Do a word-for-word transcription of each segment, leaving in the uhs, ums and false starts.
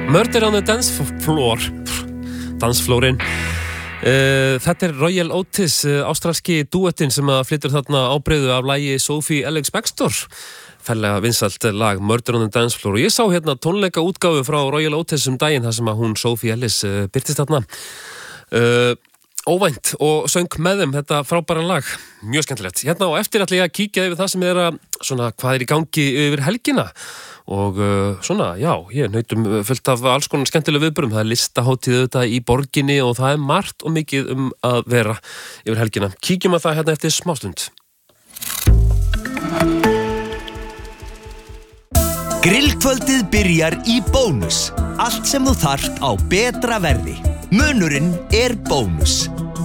Murder on the Dance Floor Dansflórin uh, Þetta er Royal Otis uh, ástralski dúettinn sem að flytur þarna ábreiðu af lagi Sophie Ellis Bextor ferlega vinsælt lag Murder on the Dance Floor og ég sá hérna tónleika útgáfu frá Royal Otis um daginn þar sem að hún Sophie Ellis uh, birtist þarna uh, óvænt og söng með þeim þetta frábæra lag, mjög skemmtilegt hérna á eftir ætla ég að kíkja yfir það sem er að svona hvað er í gangi yfir helgina og uh, svona, já, ég nautum fullt af alls konar skemmtilega viðburðum, það er listahátíð auðvitað í borginni og það er margt og mikið um að vera yfir helgina kíkjum að það hérna eftir smástund Grillkvöldið byrjar í Bónus allt sem þú þarft á betra verði munurinn er Bónus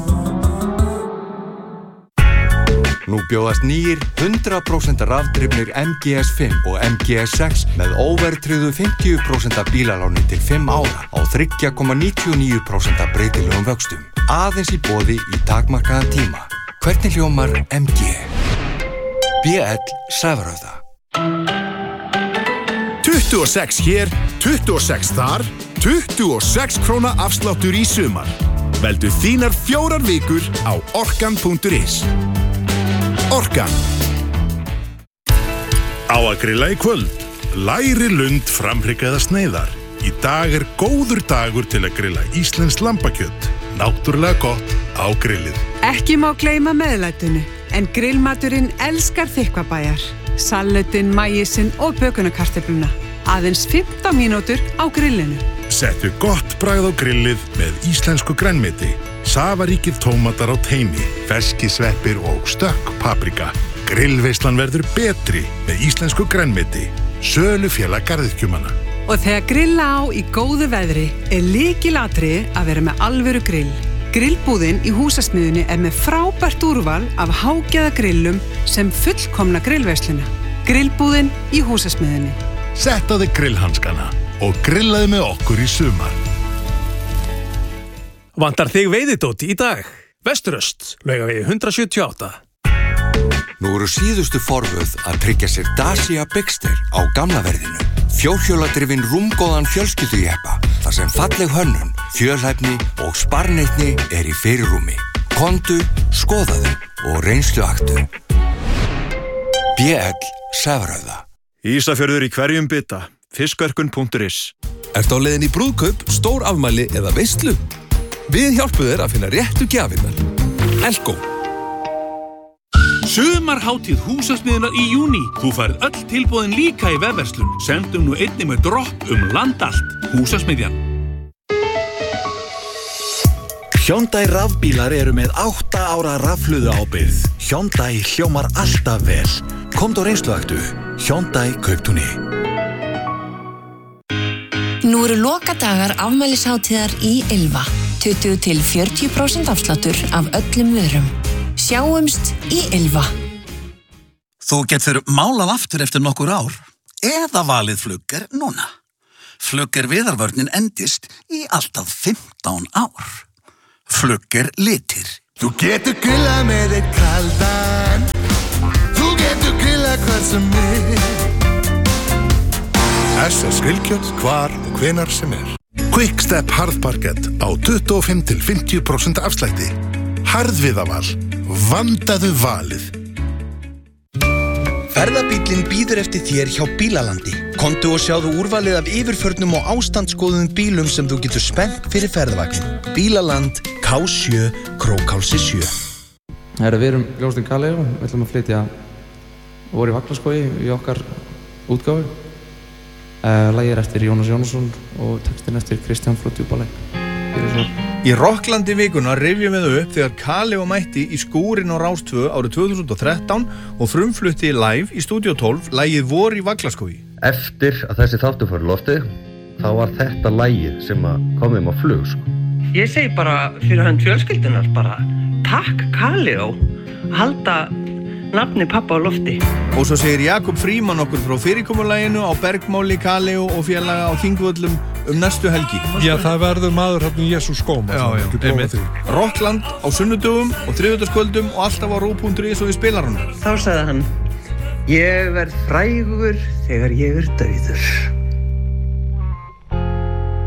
Nú bjóðast nýjir hundrað prósent rafdrifnir M G S fimm og M G S sex með óverðtryggðu fimmtíu prósent bílaláni til fimm ára á þrjú komma níutíu og níu prósent breytilegum vöxtum. Aðeins í boði í takmarkaðan tíma. Hvernig hljómar M G? B L Sævarauða. tuttugu og sex hér, tuttugu og sex þar, tuttugu og sex króna afsláttur í sumar. Veldu þínar fjórar vikur á orkan punktur is. Orkan. Á að grilla í kvöld. Læri lund framhryggaða sneiðar. Í dag er góður dagur til að grilla íslenskt lambakjöt. Náttúrulega gott á grillið. Ekki má gleyma meðlætinu, en grillmaturinn elskar þykkvabæjar. Salatinn, maísinn og bökunarkartöfluna. Aðeins fimmtán mínútur á grillinu. Settu gott bragð á grillið með íslensku grænmeti. Safaríkir tómatar á teimi, ferski sveppir og stökk paprika. Grillveislan verður betri með íslensku grænmeti. Sölufélag garðyrkjumanna. Og þegar grilla á í góðu veðri er lykilatriði að vera með alvöru grill. Grillbúðin í húsasmiðjunni er með frábært úrval af hágæða grillum sem fullkomna grillveisluna. Grillbúðin í húsasmiðjunni. Sett á þig grillhanskana og grillaði með okkur í sumar. Vantar þig veiðidót í dag? Vesturöst, Laugavegi hundrað sjötíu og átta. Nú eru síðustu forvöð að tryggja sér Dacia Bigster á gamla verðinu. Fjórhjóladrifin rúmgóðan fjölskyldujeppa, þar sem falleg hönnun, fjölhæfni og sparneytni er í fyrirrúmi. Komdu, skoðaðu og reynsluaktu. B L Sævarauða. Ísafjörður í hverjum bita. Fiskverkun punktur is. Ertu á leiðin í brúðkaup, stór afmæli eða veislu? Við hjálpum þér að finna réttu gjafirnar. Elko. Sumarhátíð húsasmiðjunar í júní. Þú færð öll tilboðin líka í vefverslun. Sendum nú einnig með dropp um land allt. Húsasmiðjan. Hyundai rafbílar eru með átta ára rafhlöðu ábyrgð. Hyundai hljómar alltaf vel. Komdu á reynsluaktu. Hyundai Kauptúni. Nú eru lokadagar afmælishátíðar í Ylva. tuttugu til fjörutíu prósent afsláttur af öllum vörum. Sjáumst í Ylva. Þú getur málað aftur eftir nokkur ár eða valið Flugger núna. Flugger viðarvörnin endist í alltaf fimmtán ár. Flugger litir. Þú getur grillað með eitt kaldan. Þú getur grillað hvað sem er. S S grillkjöt hvar og hvenar sem er. Quickstep harðparkett á tuttugu og fimm til fimmtíu prósent afslætti. Harðviðaval. Vandaðu valið. Ferðabíllinn bíður eftir þér hjá Bílalandi. Komdu og sjáðu úrvalið af yfirförnum og ástandsskoðuðum bílum sem þú getur spennt fyrir ferðavagnin. Bílaland, K sjö, Krókhálsi sjö. Herra, við erum Ljóstin Kaleo, við ætlum að flytja voru í Vaglaskógi í okkar útgáfu. Uh, Lagið er eftir Jónas Jónasson og textin eftir Kristján frá Djúpalek. Í Rokklandi vikunar rifjum við upp þegar Kaleo mætti í skúrin á Rás tvö árið tvö þúsund og þrettán og frumflutti live í Stúdíó tólf lagið Vor í Vaglaskógi. Eftir að þessi þáttur fór í loftið, þá var þetta lagið sem að komum á flug, sko. Ég segi bara fyrir hönd fjölskyldunar bara takk Kaleo að halda nafni pappa á lofti. Og svo segir Jakob Fríman okkur frá fyrirkomulaginu á Bergmáli, Kaleo og félaga á Þingvöllum um næstu helgi. Já, það verður maður hérna í Jesús skóm. Já, já, einmitt. Rockland á sunnudögum og þriðjudagskvöldum og alltaf á rú punktur is og við spilaranum. Þá sagði hann, ég verð frægur þegar ég er dauður.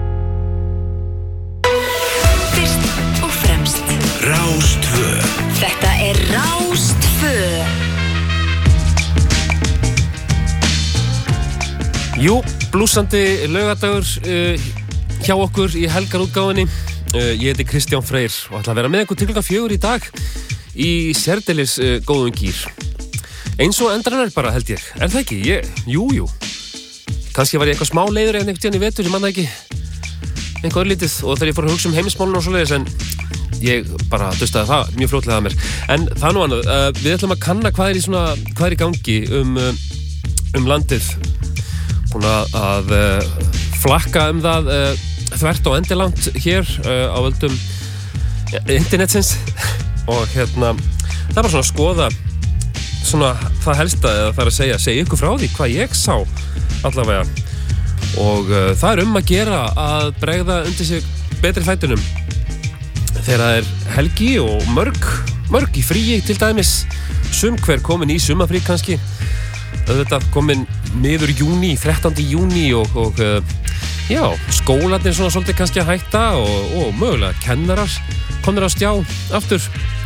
Jú, blúsandi laugadagur uh, hjá okkur í helgarútgáfunni. Uh, ég heiti Kristján Freyr og ætla að vera með ykkur til klukkan fjögur í dag í sérdeilis uh, góðum gýr. Eins og endranær bara held ég. Er það ekki? Ég, jú, jú. Kannski var ég eitthvað smá leiður en einhvern tíðan í vetur, ég manna ekki. Eitthvað örlítið og þegar ég fór að hugsa um heimismálun og svoleiðis en ég bara dustaði það mjög fljótlega að mér. En það nú annað, uh, við ætlum að kanna hvað er í, svona, hvað er í gangi um, uh, um landið. Búin að, að uh, flakka um það uh, þvert og endilangt hér uh, á völdum ja, internetsins og hérna, það er bara svona að skoða svona það helsta eða það er að segja, segja ykkur frá því hvað ég sá allavega og uh, það er um að gera að bregða undir sig betri fætunum þegar það er helgi og mörg, mörg í fríi til dæmis, sum hver komin í sumafrí kannski, auðvitað komin miður júní, þrettánda júní og, og uh, já, skólarnir svona svolítið kannski að hætta og, og mögulega kennarar komnir á stjá aftur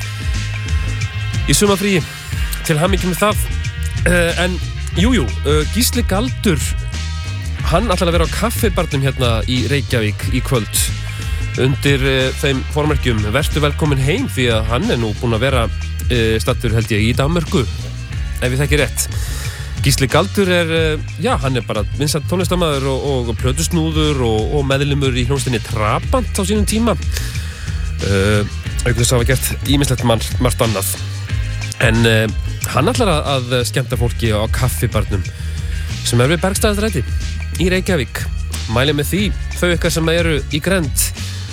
í sumafríi til hamingju með það uh, en jújú, jú, uh, Gísli Galdur hann ætlar að vera á kaffibarnum hérna í Reykjavík í kvöld undir uh, þeim formerkjum vertu velkomin heim því að hann er nú búinn að vera uh, stattur held ég í Danmörku ef ég þekki rétt. Gísli Galdur er, já, hann er bara vinsæll tónlistarmaður og, og plötusnúður og, og meðlimur í hljómsveitinni Trabant á sínum tíma. Uh, auk þess að hafa gert ýmislegt margt annað. En uh, hann ætlar að, að skemmta fólki á kaffibarnum sem er við Bergstaðastræti í Reykjavík. Mæli með því, þau ykkar sem eru í grennd.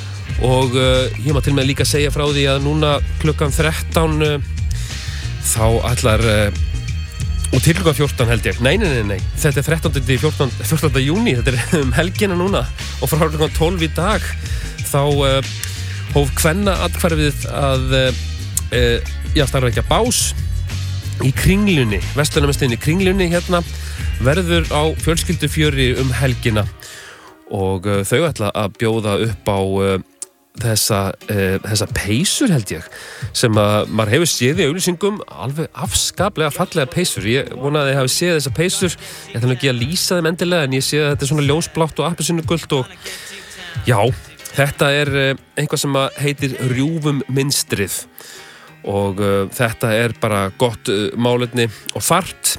Og uh, ég má til með líka segja frá því að núna klukkan þrettán uh, þá ætlar... Uh, og til klukkan fjórtán held ég, nei, nei, nei, nei, þetta er þrettánda til fjórtánda júní, þetta er um helgina núna og frá klukkan tólf í dag þá uh, hóf kvennaathvarfið að uh, já, starfa ekki að bás í Kringlunni, verslunarmiðstöðinni Kringlunni hérna, verður á fjölskyldufjöri um helgina og uh, þau ætla að bjóða upp á uh, Þessa, uh, þessa peysur held ég sem að maður hefur séð í auglýsingum alveg afskaplega fallega peysur ég vonaði að ég hafi séð þessa peysur ég ætla ekki að lýsa þeim endilega en ég sé að þetta er svona ljósblátt og appelsínugult og já, þetta er uh, einhvað sem að heitir rjúfum mynstrið og uh, þetta er bara gott uh, málefni og fart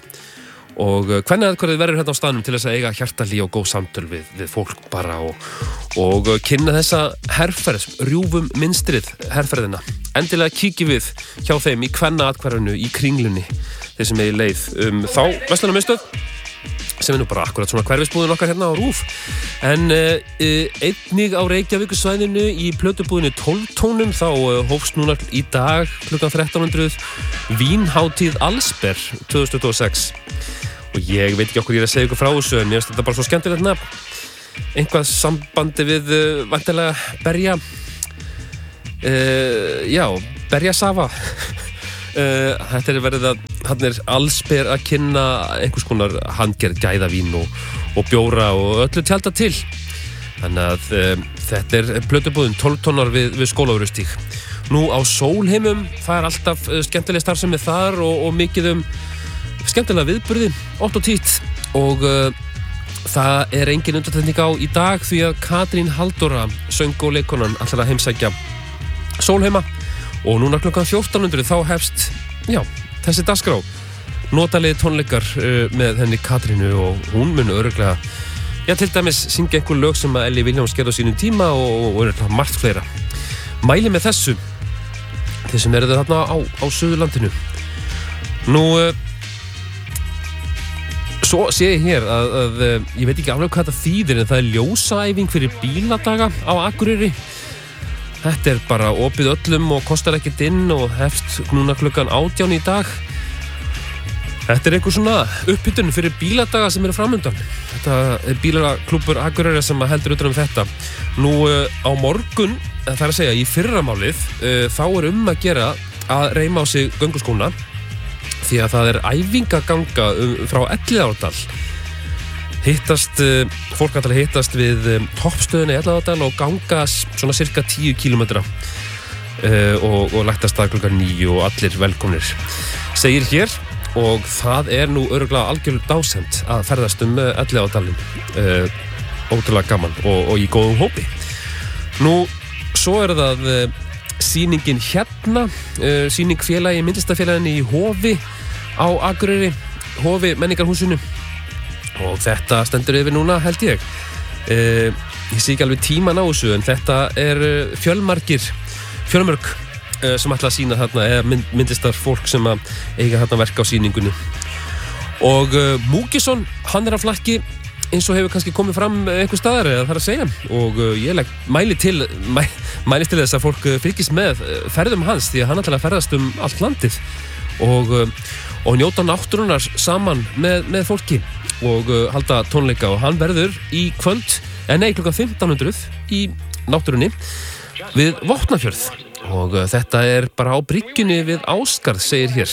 og hvernig aðkvarðið verður hérna á staðnum til þess að eiga hjartalí og góð samtöl við, við fólk bara og, og kynna þessa herferð, rjúfum mynstrið herferðina. Endilega kíkjum við hjá þeim í kvennaathvarfinu í Kringlunni þeir sem er í leið um þá verslunarmiðstöð sem er nú bara akkurat svona hverfisbúðin okkar hérna á Rúf en uh, einnig á Reykjavíkursvæðinu í plötubúðinu tólf tónum þá uh, hófst núna í dag klukkan þrettán hundruð Vínhátíð Allsber tvö þúsund tuttugu og sex og ég veit ekki okkur ég er að segja ykkur frá þessu en ég finnst þetta bara svo skemmtilegt nafn einhvað sambandi við uh, vantilega berja uh, já, berjasafa uh, þetta er verið að hann er Allsber að kynna einhvers konar handgerð gæðavín og, og bjóra og öllu tjálta til þannig að uh, þetta er plötubúðin tólf tónar við, við Skólavörðustíg nú á Sólheimum það er alltaf uh, skemmtileg starfsemi þar og, og mikið um skemmtilega viðburði, ótt og títt og uh, það er engin undantekning á í dag því að Katrín Halldóra, söng og leikonan ætlar að heimsækja Sólheima og núna klukkan fjórtán hundruð þá hefst, já, þessi dagskrá notalegi tónleikar uh, með henni Katrínu og hún mun örugglega, já, til dæmis syngja einhver lög sem að Elli Vilhjálms gerði á sínum tíma og, og örugglega margt fleira mæli með þessu þeir sem eru þarna á, á Suðurlandinu nú uh, Svo sé ég hér að, að ég veit ekki alveg hvað þetta þýðir en það er ljósaæfing fyrir bíladaga á Akureyri. Þetta er bara opið öllum og kostar ekkert inn og hefst núna klukkan átján í dag. Þetta er einhver svona upphittun fyrir bíladaga sem eru framundan. Þetta er bílaklúbbur Akureyri sem heldur utan um þetta. Nú á morgun, það er að segja í fyrramálið, þá er um að gera að reima á sig gönguskóna. Því að það er æfingaganga frá Elliðaárdal. Hittast, fólk ætlar að hittast við toppstöðuna í Elliðaárdal og ganga svona cirka tíu kílómetra og, og læktast það klukkan níu og allir velkomnir. Segir hér og það er nú örugglega algjör dásend að ferðast um Elliðaárdalinn, uh, ótrúlega gaman og, og í góðum hópi. Nú, svo er það uh, sýningin hérna, uh, sýning félagi, myndlistafélaginu í Hofi á Akureyri, Hofi menningarhúsinu, og þetta stendur yfir núna held ég. Uh, ég sé ekki alveg tíman á þessu, en þetta er uh, fjölmargir, fjölmörg uh, sem ætla að sýna þarna, eða mynd, myndlistar fólk sem að eiga þarna verk á sýningunni. Og uh, Múkisson, hann er að flakki, eins og hefur kannski komið fram einhver staðar, eða þar að segja, og uh, ég legg mæli til, mæ, mælist til þess að fólk fylgist með ferðum hans, því að hann ætla að ferðast um allt landið og, uh, og njóta náttúrunar saman með, með fólki og uh, halda tónleika, og hann verður í kvöld, en nei, klukkan fimmtán hundruð í náttúrunni við Vopnafjörð, og uh, þetta er bara á bryggjunni við Ásgarð, segir hér.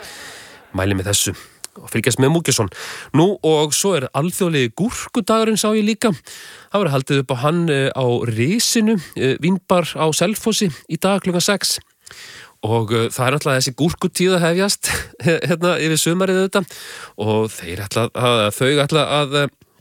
Mæli með þessu og fylgjast með Múkisson. Nú, og svo er alþjóðlegi gúrkudagurinn, sá ég líka. Það verður haldið upp á hann uh, á Risinu, uh, Vínbar á Selfossi í dag klukkan sex. Og uh, það er náttúrulega þessi gúrkutíð að hefjast hérna yfir sumarið auðvitað, og þeir ætla að, þau ætla að,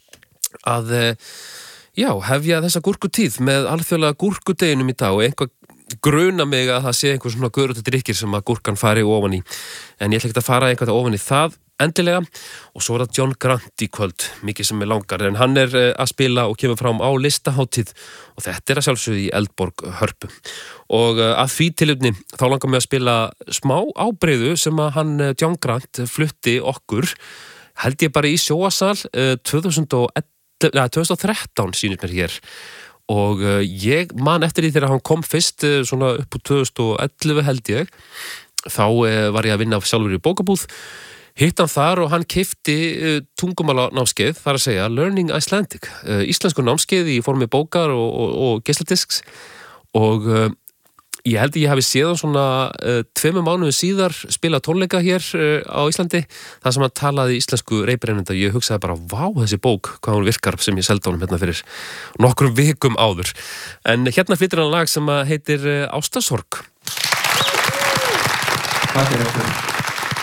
að já, hefja þessa gúrkutíð með alþjóðlega gúrkudeginum í dag, og einhver gruna mig að það sé einhver svona görutu drykkir sem að gúrkan fari ofan í, en ég ætla ekki að fara einhvern ofan í það endilega. Og svo er það John Grant í kvöld, mikið sem er langar, en hann er að spila og kemur fram á listahátíð, og þetta er að sjálfsögðu í Eldborg Hörpu. Og að því tilefni þá langar mig að spila smá ábreiðu sem að hann John Grant flutti okkur, held ég bara í sjóasal tvö þúsund og þrettán sýnir mér hér, og ég man eftir því þegar hann kom fyrst svona upp úr tvö þúsund og ellefu held ég, þá var ég að vinna sjálfur í bókabúð, hitt hann þar og hann keypti uh, tungumála námskeið, þar að segja Learning Icelandic, uh, íslensku námskeið í formi bókar og, og, og geisladisks, og uh, ég held að ég hafi séð hann svona uh, tveimur mánuðum síðar spila tónleika hér uh, á Íslandi, þar sem hann talaði íslensku reiprennenda. Ég hugsaði bara, vá, þessi bók, hvað hún virkar, sem ég seldi honum hérna fyrir nokkrum vikum áður. En hérna flytur hann lag sem heitir uh, Ástarsorg. Takk fyrir þetta.